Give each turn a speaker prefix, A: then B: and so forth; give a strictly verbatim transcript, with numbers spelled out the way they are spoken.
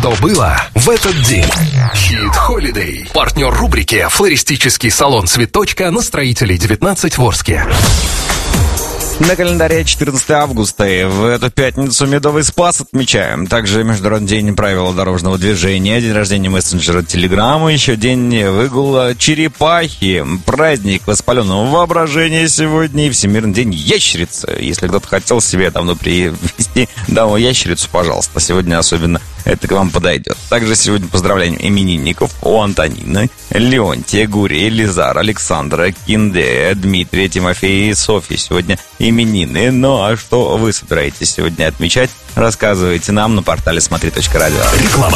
A: что было в этот день. Хит Холидей. Партнер рубрики «Флористический салон Цветочка» на Строителей девятнадцать в Орске.
B: На календаре четырнадцатого августа, и в эту пятницу Медовый Спас отмечаем. Также Международный день правил дорожного движения, день рождения мессенджера Телеграма, еще день выгула черепахи, праздник воспаленного воображения сегодня и Всемирный день ящерицы. Если кто-то хотел себе давно привезти даму-ящерицу, пожалуйста, сегодня особенно это к вам подойдет. Также сегодня поздравляем именинников у Антонины, Леонтия, Гури, Элизар, Александра, Киндея, Дмитрия, Тимофея и Софьи. Сегодня именины. Ну а что вы собираетесь сегодня отмечать? Рассказывайте нам на портале смотри точка радио.
A: Реклама.